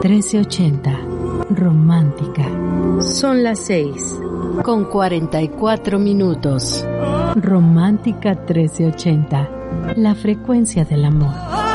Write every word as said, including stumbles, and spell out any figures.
trece ochenta, romántica. Son las seis, con cuarenta y cuatro minutos. Romántica trece ochenta, la frecuencia del amor.